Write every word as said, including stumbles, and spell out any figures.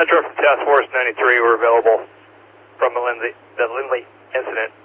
Metro from Task Force ninety-three, we're available from the Lindley, the Lindley incident.